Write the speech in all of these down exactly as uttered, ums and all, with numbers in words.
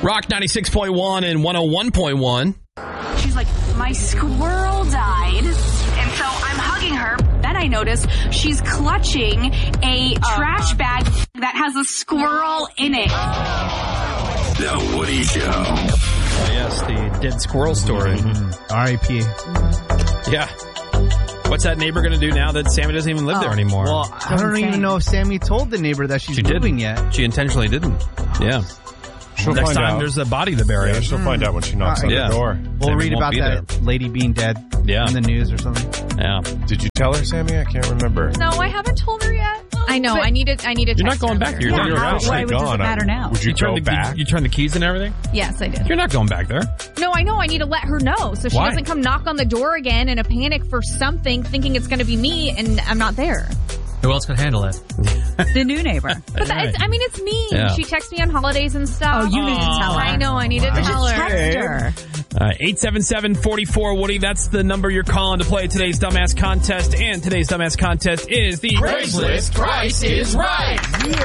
Rock ninety-six point one and one oh one point one. She's like, my squirrel died. And so I'm hugging her. Then I notice she's clutching a trash bag that has a squirrel in it. The Woody Show. Yes, the dead squirrel story. R I P Yeah. What's that neighbor going to do now that Sammy doesn't even live Oh. there anymore? Well, I don't even know if Sammy told the neighbor that she's she moving didn't. yet. She intentionally didn't. Yeah. She'll Next find time out. there's a body to bury. Yeah, she'll find out when she knocks Uh, on yeah. the door. We'll Sammy read won't about be that lady being dead Yeah. in the news or something. Yeah. Did you tell her, Sammy? I can't remember. No, I haven't told her yet. I know. I need to. I need to. You're not text going her back. later. You're, Yeah, you're how- out. why She's does it gone. matter now? Would you, You turn go the back? you, you turn the keys and everything? Yes, I did. You're not going back there. No, I know. I need to let her know so she Why? doesn't come knock on the door again in a panic for something, thinking it's going to be me, and I'm not there. Who else could handle it? The new neighbor. But that, it's, I mean, it's me. Yeah. She texts me on holidays and stuff. Oh, you need to tell her. I know. I need to tell Just her. text her. Uh, eight seven seven, four four, Woody. That's the number you're calling to play today's Dumbass Contest. And today's Dumbass Contest is the Craigslist Price is Right.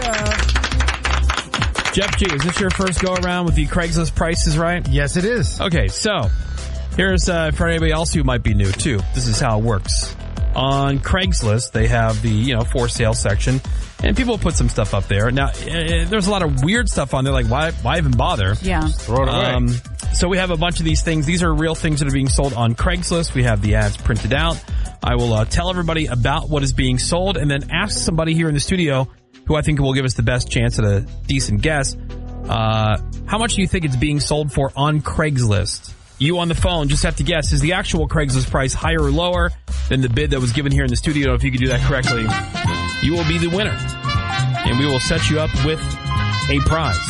Jeff G, is this your first go around with the Craigslist Price is Right? Yes, it is. Okay, so here's uh, for anybody else who might be new too. This is how it works. On Craigslist, they have the you know for sale section, and people put some stuff up there. Now, uh, there's a lot of weird stuff on there. Like, why why even bother? Yeah. Throw it away. Um, so we have a bunch of these things. These are real things that are being sold on Craigslist. We have the ads printed out. I will uh, tell everybody about what is being sold, and then ask somebody here in the studio who I think will give us the best chance at a decent guess. Uh, how much do you think it's being sold for on Craigslist? You on the phone just have to guess. Is the actual Craigslist price higher or lower than the bid that was given here in the studio? If you could do that correctly, you will be the winner. And we will set you up with a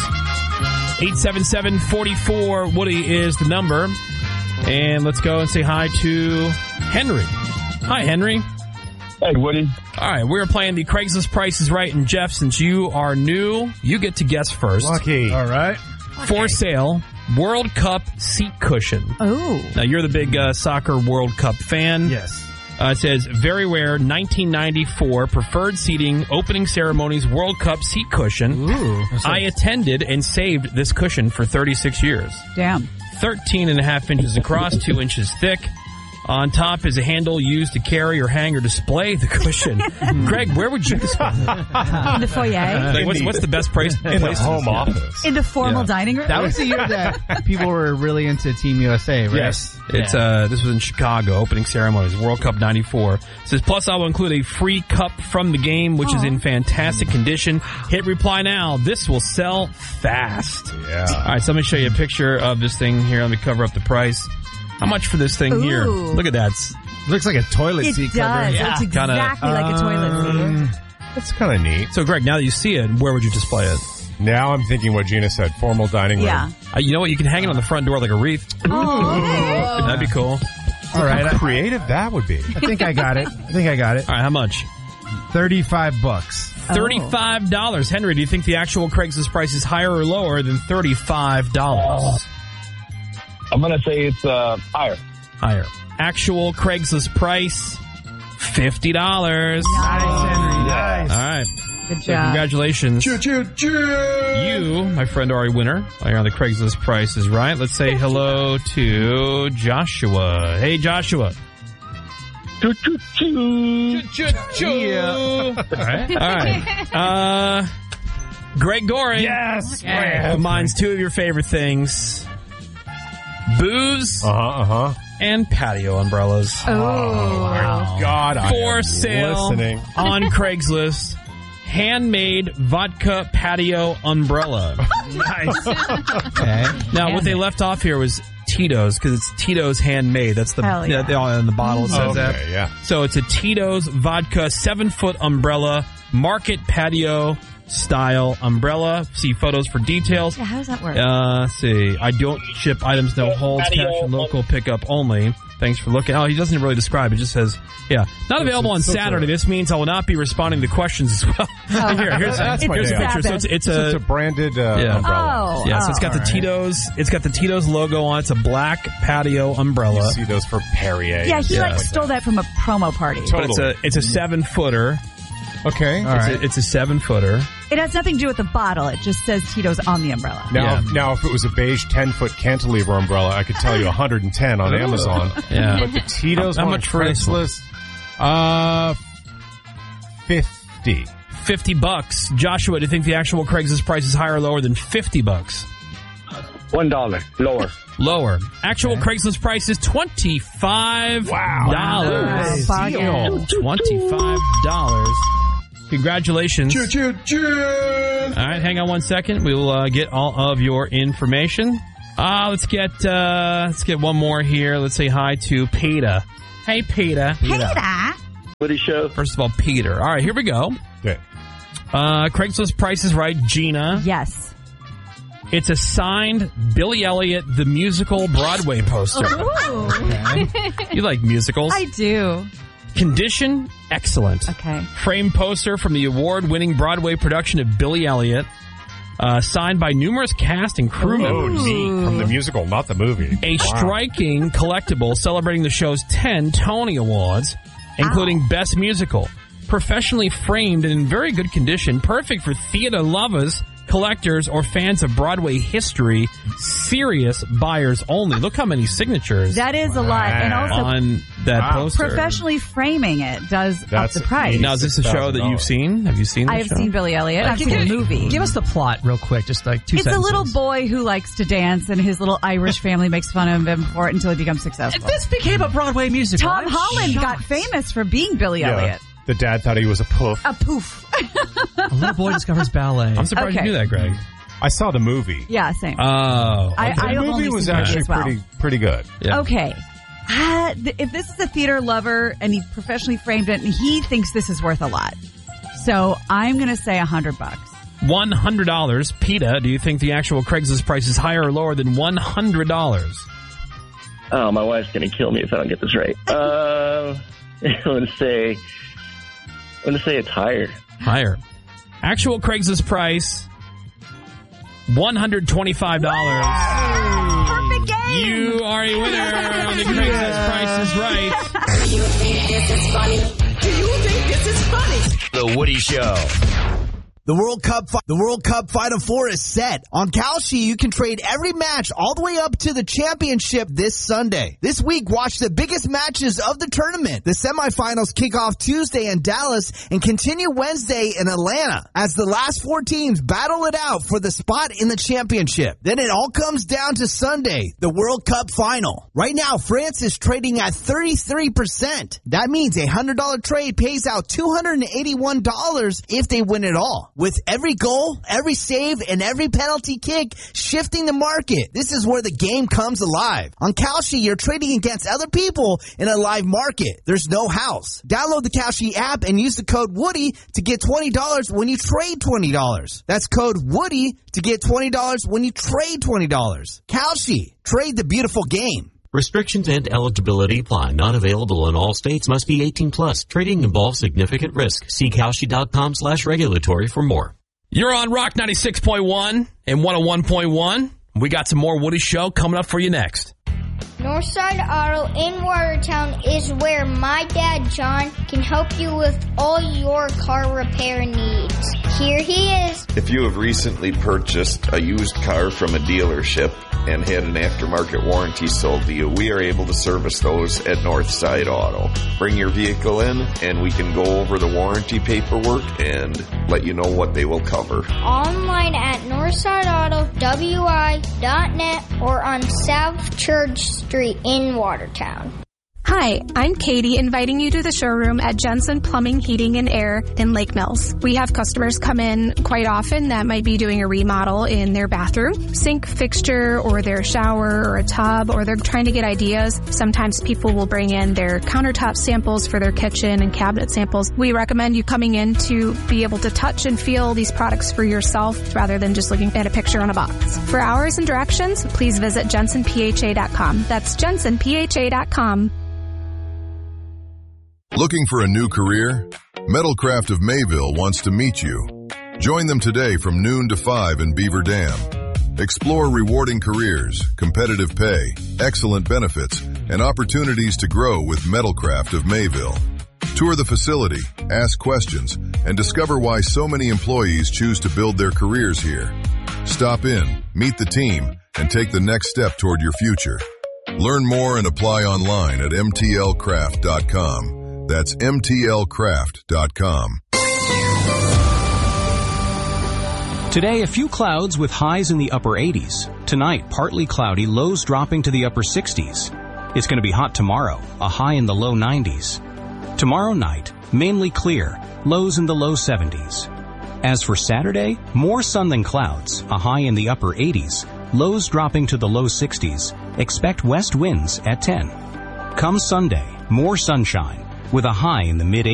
prize. eight seven seven, four four, Woody is the number. And let's go and say hi to Henry. Hi, Henry. Hey, Woody. All right, we're playing the Craigslist Price is Right. And Jeff, since you are new, you get to guess first. Lucky. All right. For sale, World Cup seat cushion. Oh. Now, you're the big uh, soccer World Cup fan. Yes. Uh, it says, very rare, nineteen ninety-four, preferred seating, opening ceremonies, World Cup seat cushion. Ooh. I attended and saved this cushion for thirty-six years. Damn. thirteen and a half inches across, two inches thick. On top is a handle used to carry or hang or display the cushion. Greg, where would you display it? In the foyer. Like, what's, what's the best place? In the place home to- office. In the formal Yeah. dining room. That was the year that people were really into Team U S A, right? Yes. It's uh this was in Chicago, opening ceremonies, World Cup ninety-four. It says, plus I will include a free cup from the game, which is in fantastic condition. Hit reply now. This will sell fast. Yeah. All right, so let me show you a picture of this thing here. Let me cover up the price. How much for this thing here? Ooh. Look at that. Looks like a toilet It seat does. cover. It looks Kinda- exactly like a toilet seat. Um, that's kind of neat. So, Greg, now that you see it, where would you display it? Now I'm thinking what Gina said, formal dining room. Yeah. Uh, you know what? You can hang it on the front door like a wreath. Oh. That'd be cool. All right. How I, creative that would be. I think I got it. I think I got it. All right, how much? thirty-five bucks. thirty-five dollars. Henry, do you think the actual Craigslist price is higher or lower than thirty-five dollars? I'm going to say it's uh, higher. Higher. Actual Craigslist price, fifty dollars. Nice, Henry. Nice. All right. Good So job. congratulations. Choo, choo, choo. You, my friend, are a winner. You're on the Craigslist price is right. Let's say hello to Joshua. Hey, Joshua. Choo, choo, choo. Yeah. All right. All right. Uh, Greg Goring. Yes. Combines two of your favorite things. Booze Uh-huh, uh-huh. and patio umbrellas. Oh. God, I For am sale listening. on Craigslist. Handmade vodka patio umbrella. Nice. Okay. Now, what they left off here was Tito's, because it's Tito's handmade. That's the Hell yeah. yeah, on the bottle. It says Okay, that. yeah. So it's a Tito's vodka seven foot umbrella, market patio style umbrella. See photos for details. Yeah, how does that work? Uh, let's see. I don't ship items, no holds, Patio cash, and local pickup only. Thanks for looking. Oh, he doesn't really describe. It just says, yeah. Not available on so Saturday. This means I will not be responding to questions as well. Here, here's, That's my here's a day picture. off. So it's, it's So a, it's a branded uh, Yeah. umbrella. Oh. yeah, so it's got the all right. Tito's, it's got the Tito's logo on it. It's a black patio umbrella. You see those for Perrier. Yeah, he Yeah. like stole that from a promo party. But it's a, it's a seven footer. Okay. All It's, right. a, it's a seven footer. It has nothing to do with the bottle. It just says Tito's on the umbrella. Now, Yeah. now, if it was a beige ten-foot cantilever umbrella, I could tell you one hundred ten on Amazon. Yeah. But the Tito's How one much on for this one? Craigslist, uh, fifty. fifty bucks. Joshua, do you think the actual Craigslist price is higher or lower than fifty bucks? One dollar lower. Lower. Actual Craigslist price is twenty-five dollars. Wow. Bargain. twenty-five dollars. Congratulations. All right, hang on one second. We'll uh, get all of your information. Uh, let's get uh, let's get one more here. Let's say hi to Peter. Hey, Peter. Peter. Woody Show. First of all, Peter. All right, here we go. Okay. Uh, Craigslist price is right. Gina. Yes. It's a signed Billy Elliot, the musical Broadway poster. Ooh. You like musicals. I do. Condition, excellent. Okay. Frame poster from the award-winning Broadway production of Billy Elliot. Uh, signed by numerous cast and crew Oh, members. neat. From the musical, not the movie. A Wow. striking collectible celebrating the show's ten Tony Awards, including Best Musical. Professionally framed and in very good condition, perfect for theater lovers, collectors, or fans of Broadway history. Serious buyers only. Look how many signatures That is a lot. And also, on that Wow. poster. professionally framing it does That's up the price. Now, is this a show that you've seen? Have you seen the I have show? seen Billy Elliot. I've Give- seen the movie. Give us the plot real quick, just like two It's a sentences. little boy who likes to dance, and his little Irish family makes fun of him for it until he becomes If successful. this became a Broadway musical, Tom I'm Holland got shocked. famous for being Billy Yeah. Elliot. The dad thought he was a poof. A poof. A little boy discovers ballet. I'm surprised Okay. you knew that, Greg. I saw the movie. Yeah, same. Oh. I, I the have movie only was seen the movie actually as well. pretty pretty good. Yeah. Okay. Uh, th- if this is a theater lover and he professionally framed it, and he thinks this is worth a lot, so I'm going to say a hundred bucks. one hundred dollars. PETA, do you think the actual Craigslist price is higher or lower than one hundred dollars? Oh, my wife's going to kill me if I don't get this right. Uh, I'm going to say, I'm going to say it's higher. Higher. Actual Craigslist price, one hundred twenty-five dollars. Perfect game. You are a winner. The Craigslist price is right. Do you think this is funny? Do you think this is funny? The Woody Show. The World Cup, fi- the World Cup Final Four is set. On Kalshi, you can trade every match all the way up to the championship this Sunday. This week, watch the biggest matches of the tournament. The semifinals kick off Tuesday in Dallas and continue Wednesday in Atlanta as the last four teams battle it out for the spot in the championship. Then it all comes down to Sunday, the World Cup Final. Right now, France is trading at thirty-three percent. That means a one hundred dollars trade pays out two hundred eighty-one dollars if they win it all. With every goal, every save, and every penalty kick shifting the market, this is where the game comes alive. On Kalshi, you're trading against other people in a live market. There's no house. Download the Kalshi app and use the code Woody to get twenty dollars when you trade twenty dollars. That's code Woody to get twenty dollars when you trade twenty dollars. Kalshi, trade the beautiful game. Restrictions and eligibility apply. Not available in all states. Must be eighteen plus. Trading involves significant risk. See Kalshi.com slash regulatory for more. You're on Rock ninety-six point one and one oh one point one. We got some more Woody Show coming up for you next. Northside Auto in Watertown is where my dad, John, can help you with all your car repair needs. Here he is. If you have recently purchased a used car from a dealership and had an aftermarket warranty sold to you, we are able to service those at Northside Auto. Bring your vehicle in and we can go over the warranty paperwork and let you know what they will cover. Online at northside auto w i dot net or on South Church Street in Watertown. Hi, I'm Katie, inviting you to the showroom at Jensen Plumbing, Heating, and Air in Lake Mills. We have customers come in quite often that might be doing a remodel in their bathroom, sink fixture, or their shower, or a tub, or they're trying to get ideas. Sometimes people will bring in their countertop samples for their kitchen and cabinet samples. We recommend you coming in to be able to touch and feel these products for yourself rather than just looking at a picture on a box. For hours and directions, please visit jensen p h a dot com. That's jensen p h a dot com. Looking for a new career? Metalcraft of Mayville wants to meet you. Join them today from noon to five in Beaver Dam. Explore rewarding careers, competitive pay, excellent benefits, and opportunities to grow with Metalcraft of Mayville. Tour the facility, ask questions, and discover why so many employees choose to build their careers here. Stop in, meet the team, and take the next step toward your future. Learn more and apply online at m t l craft dot com. That's m t l craft dot com. Today, a few clouds with highs in the upper eighties. Tonight, partly cloudy, lows dropping to the upper sixties. It's going to be hot tomorrow, a high in the low nineties. Tomorrow night, mainly clear, lows in the low seventies. As for Saturday, more sun than clouds, a high in the upper eighties, lows dropping to the low sixties. Expect west winds at ten. Come Sunday, more sunshine, with a high in the mid-eighties.